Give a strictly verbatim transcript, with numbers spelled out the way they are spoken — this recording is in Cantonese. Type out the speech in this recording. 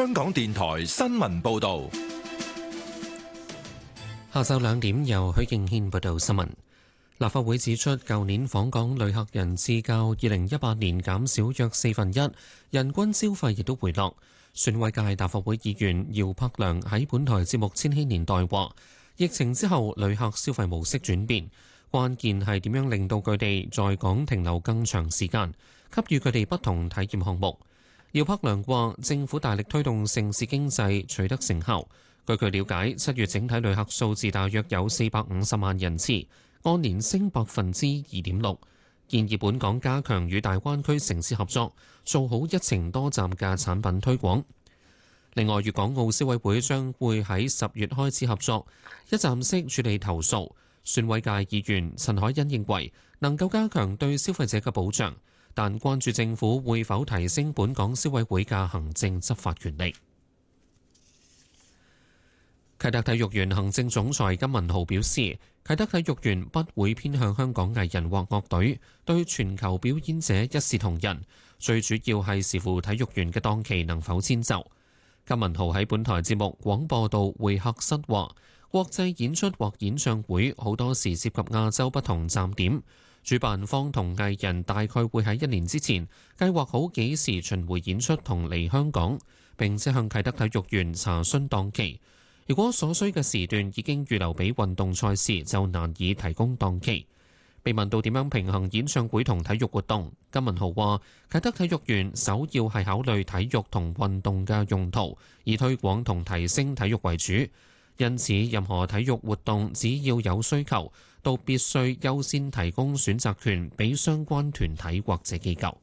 香港電台新聞報道。 下晝兩點由許敬軒報道新聞。立法會指出，舊年訪港旅客人次較二零一八年減少約四分一，人均消費亦都回落。選委界立法會議員姚柏良喺本台節目《千禧年代》話，疫情之後旅客消費模式轉變，關鍵係點樣令到佢哋在港停留更長時間，給予佢哋不同體驗項目。姚柏良話，政府大力推動盛事經濟取得成效。據佢了解，七月整體旅客數字大約有四百五十萬人次，按年升百分之二點六。建議本港加強與大灣區城市合作，做好一程多站嘅產品推廣。另外，粵港澳消委會將會喺十月開始合作，一站式處理投訴。選委界議員陳海欣認為能夠加強對消費者嘅保障，但關注政府會否提升本港消委會嘅行政執法權力。啟德體育園行政總裁金文豪表示，啟德體育園不會偏向香港藝人或樂隊，對全球表演者一視同仁，最主要係視乎體育園嘅檔期能否遷就。金文豪喺本台節目廣播道會客室話，國際演出或演唱會好多時涉及亞洲不同站點，主辦方同藝人大概會喺一年之前計劃好幾時巡迴演出同嚟香港，並且向啟德體育園查詢檔期。如果所需嘅時段已經預留俾運動賽事，就難以提供檔期。被問到點樣平衡演唱會同體育活動，金文豪話：啟德體育園首要係考慮體育同運動嘅用途，以推廣同提升體育為主。因此，任何體育活動只要有需求，都必須優先提供選擇權俾相關團體或者機構。